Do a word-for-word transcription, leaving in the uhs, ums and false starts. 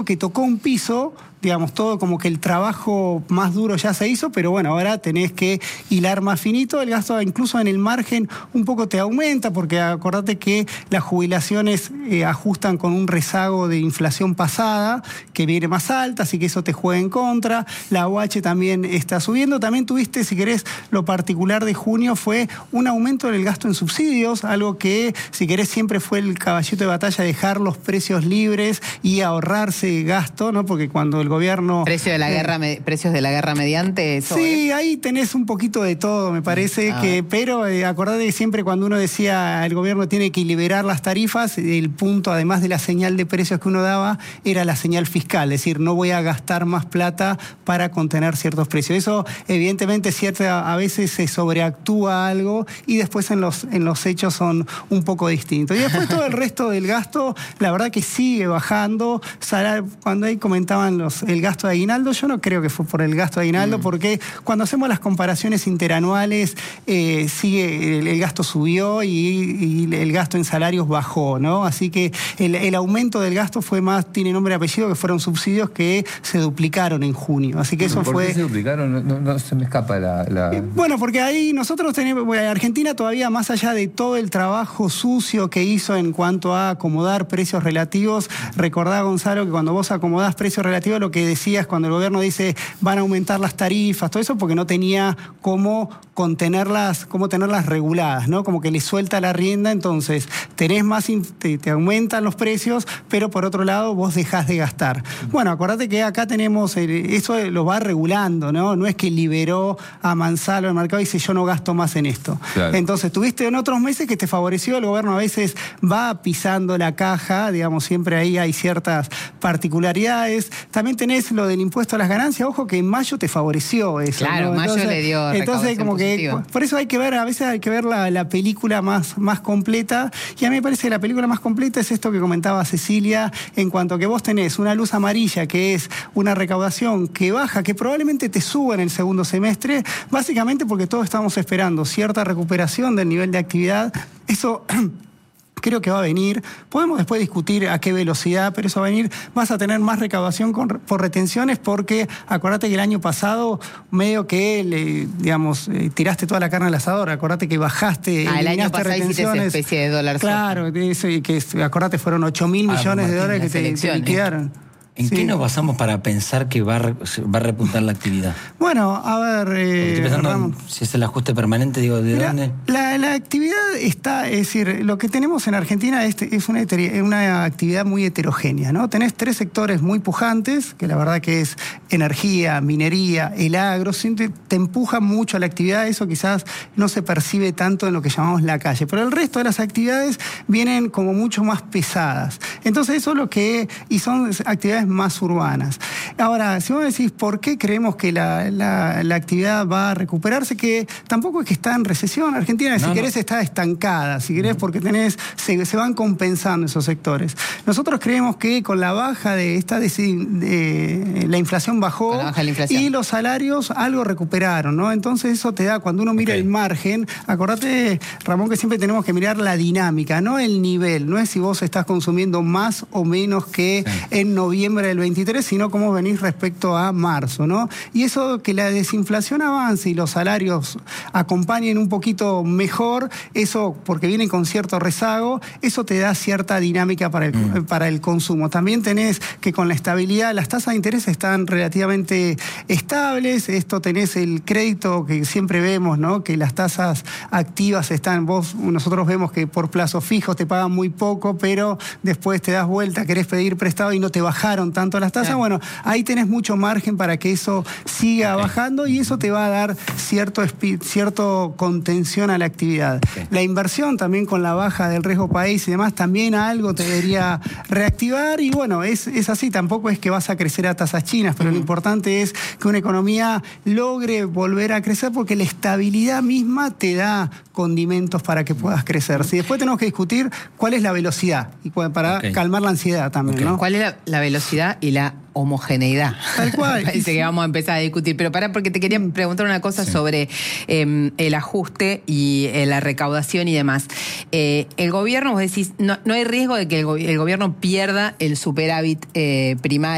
que tocó un piso, digamos, todo como que el trabajo más duro ya se hizo, pero bueno, ahora tenés que hilar más finito, el gasto incluso en el margen un poco te aumenta, porque acordate que las jubilaciones eh, ajustan con un rezago de inflación pasada, que viene más alta, así que eso te juega en contra, la U H también está subiendo, también tuviste, si querés, lo particular de junio fue un aumento del gasto en subsidios, algo que, si querés, siempre fue el caballito de batalla, dejar los precios libres y ahorrarse gasto, ¿no? Porque cuando el gobierno... Precio de la eh, guerra, precios de la guerra mediante, eso Sí, es. Ahí tenés un poquito de todo, me parece, ah. que pero eh, acordate que siempre cuando uno decía el gobierno tiene que liberar las tarifas, el punto, además de la señal de precios que uno daba, era la señal fiscal, es decir, no voy a gastar más plata para contener ciertos precios. Eso, evidentemente, cierta, a veces se sobreactúa algo y después en los, en los hechos son un poco distintos. Y después todo el resto del gasto, la verdad que sigue bajando. Cuando ahí comentaban los, el gasto de aguinaldo, yo no creo que fue por el gasto de aguinaldo, mm. porque cuando hacemos las comparaciones interanuales, eh, sigue, el, el gasto subió y, y el gasto en salarios bajó, ¿no? Así que el, el aumento del gasto fue más, tiene nombre y apellido, que fueron subsidios que se duplicaron en junio. Así que eso ¿Por fue... qué se duplicaron? No, no, no se me escapa la... la... Eh, bueno, porque ahí nosotros tenemos, bueno, Argentina todavía, más allá de todo el trabajo sucio que hizo en cuanto a acomodar precios relativos, recordá, Gonzalo, que cuando vos acomodás precios relativos, lo que decías cuando el gobierno dice van a aumentar las tarifas, todo eso, porque no tenía cómo contenerlas, cómo tenerlas reguladas, ¿no? Como que le suelta la rienda, entonces tenés más, te, te aumentan los precios, pero por otro lado vos dejás de gastar. Bueno, acordate que acá tenemos, eso lo va regulando, ¿no? No es que liberó a mansalva el mercado y dice yo no gasto más en esto. Claro. Entonces tuviste en otros meses que te favoreció, el gobierno a veces va pisando la caja, digamos, siempre ahí hay ciertas particularidades. También tenés lo del impuesto a las ganancias, ojo que en mayo te favoreció eso. Claro, ¿no? mayo entonces, le dio entonces como que positiva. Por eso hay que ver, a veces hay que ver la, la película más, más completa, y a mí me parece que la película más completa es esto que comentaba Cecilia, en cuanto a que vos tenés una luz amarilla, que es una recaudación que baja, que probablemente te suba en el segundo semestre, básicamente porque todos estamos esperando cierta recuperación del nivel de actividad. Eso... creo que va a venir. Podemos después discutir a qué velocidad, pero eso va a venir. Vas a tener más recaudación con, por retenciones, porque acordate que el año pasado medio que, le, digamos, eh, tiraste toda la carne al asador. Acordate que bajaste, ah, el año pasado hiciste esa especie de dólar soja. Claro, eso, y que acordate fueron ocho mil millones ah, de dólares que te, te liquidaron. ¿En sí. qué nos basamos para pensar que va a, va a repuntar la actividad? Bueno, a ver... Eh, estoy pensando si es el ajuste permanente, digo, ¿de Mira, dónde? La, la actividad está, es decir, lo que tenemos en Argentina es, es una, una actividad muy heterogénea, ¿no? Tenés tres sectores muy pujantes, que la verdad que es energía, minería, el agro, siempre te empuja mucho a la actividad, eso quizás no se percibe tanto en lo que llamamos la calle, pero el resto de las actividades vienen como mucho más pesadas. Entonces eso es lo que, y son actividades más urbanas. Ahora, si vos decís por qué creemos que la, la, la actividad va a recuperarse, que tampoco es que está en recesión. Argentina, no, si querés, no. está estancada, si querés, porque tenés, se, se van compensando esos sectores. Nosotros creemos que con la baja de esta de, de, la inflación bajó la baja la inflación. Y los salarios algo recuperaron, ¿no? Entonces eso te da, cuando uno mira okay. el margen, acordate, Ramón, que siempre tenemos que mirar la dinámica, no el nivel, no es si vos estás consumiendo más o menos que sí. en noviembre del veintitrés, sino cómo venís respecto a marzo, ¿no? Y eso, que la desinflación avance y los salarios acompañen un poquito mejor, eso, porque vienen con cierto rezago, eso te da cierta dinámica para el, mm. para el consumo. También tenés que con la estabilidad, las tasas de interés están relativamente estables, esto tenés el crédito que siempre vemos, ¿no? Que las tasas activas están, vos, nosotros vemos que por plazos fijos te pagan muy poco, pero después te das vuelta, querés pedir prestado y no te bajaron tanto las tasas, bueno, ahí tenés mucho margen para que eso siga okay. bajando, y eso te va a dar cierto, cierto contención a la actividad. Okay. La inversión también, con la baja del riesgo país y demás, también algo te debería reactivar, y bueno, es, es así, tampoco es que vas a crecer a tasas chinas, pero uh-huh. lo importante es que una economía logre volver a crecer, porque la estabilidad misma te da condimentos para que puedas crecer. Si después tenemos que discutir cuál es la velocidad, y para okay. calmar la ansiedad también, okay. ¿no? ¿Cuál es la, la velocidad y la homogeneidad? Tal cual. Parece que vamos a empezar a discutir, pero pará, porque te quería preguntar una cosa sí. sobre eh, el ajuste y eh, la recaudación y demás. Eh, el gobierno, vos decís, no, no hay riesgo de que el, go- el gobierno pierda el superávit eh, primario